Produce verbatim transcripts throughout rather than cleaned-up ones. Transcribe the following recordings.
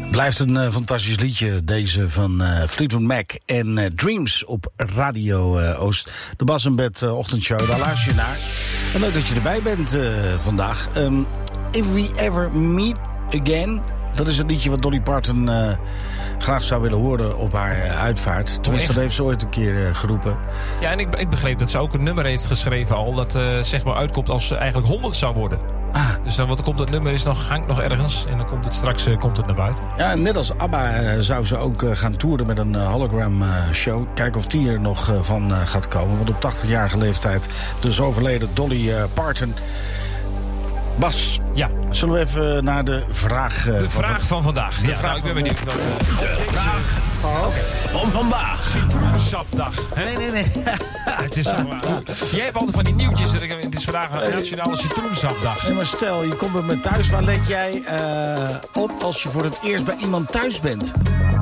Blijft een uh, fantastisch liedje, deze van uh, Fleetwood Mac en uh, Dreams op Radio uh, Oost. De Bas en Bet uh, ochtendshow, daar luister je naar. En leuk dat je erbij bent uh, vandaag. Um, If We Ever Meet Again, dat is het liedje wat Dolly Parton uh, graag zou willen horen op haar uh, uitvaart. Tenminste, dat heeft ze ooit een keer uh, geroepen. Ja, en ik, ik begreep dat ze ook een nummer heeft geschreven al, dat uh, zeg maar uitkomt als ze eigenlijk honderd zou worden. Ah. Dus dan wat komt dat nummer is nog, hangt nog ergens en dan komt het straks uh, komt het naar buiten. Ja, net als ABBA uh, zou ze ook uh, gaan toeren met een uh, hologram uh, show. Kijken of die er nog uh, van uh, gaat komen. Want op tachtigjarige leeftijd dus overleden Dolly uh, Parton. Bas, ja. Zullen we even naar de vraag... Uh, de van vraag van, van vandaag. De ja, vraag nou, ik ben van benieuwd. Dat, uh, de vraag oh, okay. van vandaag. Citroensapdag. Nee, nee, nee. Het is toch waar. Jij hebt altijd van die nieuwtjes. Het is vandaag een nationale citroensapdag. Nee, maar stel, je komt bij me thuis. Waar let jij uh, op als je voor het eerst bij iemand thuis bent?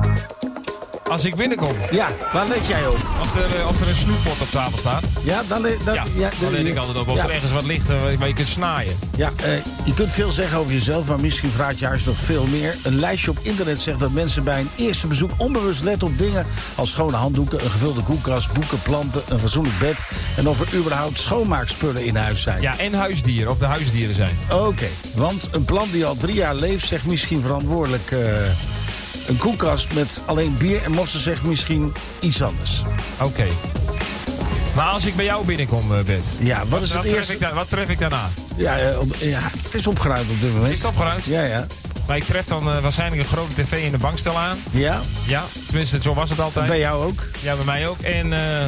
Als ik binnenkom? Ja, waar let jij op? Of er, of er een snoeppot op tafel staat? Ja, dan, le- dan, ja, ja, dan let ik altijd op. Of ja. er ergens wat ligt waar je kunt snaaien. Ja, uh, je kunt veel zeggen over jezelf, maar misschien vraagt je juist nog veel meer. Een lijstje op internet zegt dat mensen bij een eerste bezoek onbewust letten op dingen als schone handdoeken, een gevulde koelkast, boeken, planten, een fatsoenlijk bed en of er überhaupt schoonmaakspullen in huis zijn. Ja, en huisdieren, of de huisdieren zijn. Oké, okay, want een plant die al drie jaar leeft zegt misschien verantwoordelijk... Uh, Een koelkast met alleen bier en mossen zegt misschien iets anders. Oké. Okay. Maar als ik bij jou binnenkom, Bert. Ja, wat, wat is het wat eerste? Tref ik da- wat tref ik daarna? Ja, uh, om, ja, het is opgeruimd op dit moment. Is het opgeruimd? Ja, ja. Maar ik tref dan uh, waarschijnlijk een grote tv in de bankstel aan. Ja? Ja, tenminste, zo was het altijd. Bij jou ook? Ja, bij mij ook. En, uh,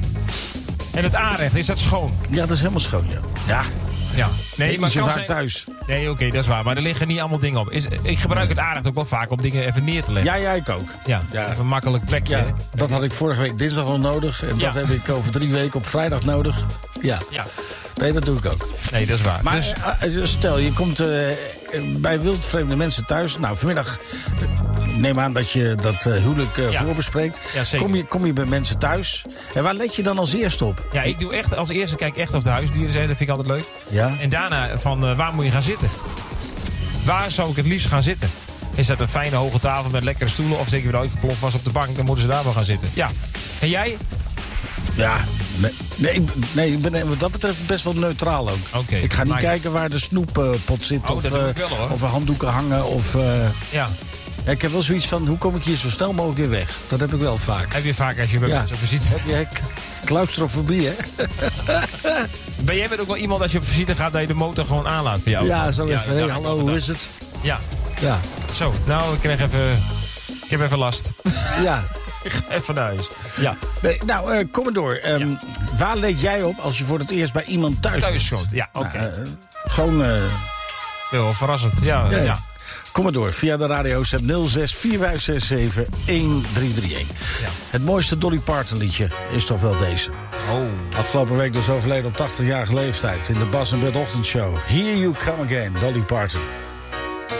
en het aanrecht, is dat schoon? Ja, dat is helemaal schoon, ja. Ja. Ja. Nee, ik maar zo kan vaak zijn... thuis. Nee, oké, okay, dat is waar. Maar er liggen niet allemaal dingen op. Is, ik gebruik het aanrecht ook wel vaak om dingen even neer te leggen. Ja, ja, ik ook. Ja, ja. Even een makkelijk plekje. Ja, dat had ik vorige week dinsdag al nodig. En ja. dat heb ik over drie weken op vrijdag nodig. Ja. ja. Nee, dat doe ik ook. Nee, dat is waar. Maar dus... uh, stel, je komt uh, bij wildvreemde mensen thuis. Nou, vanmiddag... Neem aan dat je dat uh, huwelijk uh, ja. voorbespreekt. Ja, zeker. Kom je, kom je bij mensen thuis. En waar let je dan als eerste op? Ja, ik doe echt als eerste kijk echt of de huisdieren zijn. Dat vind ik altijd leuk. Ja. En daarna van uh, waar moet je gaan zitten? Waar zou ik het liefst gaan zitten? Is dat een fijne hoge tafel met lekkere stoelen? Of zeker weer uitgeploft was op de bank, dan moeten ze daar wel gaan zitten. Ja. En jij? Ja, nee, nee, nee ik ben wat dat betreft best wel neutraal ook. Okay, ik ga niet maar... kijken waar de snoeppot zit. Oh, of, dat doe ik wel, hoor. of er handdoeken hangen. Of, uh... ja. Ja, ik heb wel zoiets van, hoe kom ik hier zo snel mogelijk weer weg? Dat heb ik wel vaak. Heb je vaak als je bij ja. mensen op visite hebt? Heb je claustrofobie, hè? Ben jij met ook wel iemand als je op visite gaat dat je de motor gewoon aanlaat voor jou? Ja, zo even. Ja, hey, hallo, hoe is het? Ja. Ja. Zo, nou, ik krijg even... Ik heb even last. Ja. Ik ga even naar huis. Ja. Nee, nou, uh, kom maar door. Um, ja. Waar let jij op als je voor het eerst bij iemand thuis bent? Thuis schoot, ja, oké. Okay. Nou, uh, gewoon... Uh... Wel verrassend, ja. ja, ja. ja. Kom maar door, via de radio's nul zes vier vijf zes zeven een drie drie een. Ja. Het mooiste Dolly Parton liedje is toch wel deze. Oh. Afgelopen week dus overleden op tachtigjarige leeftijd in de Bas en Bet ochtendshow. Here You Come Again, Dolly Parton.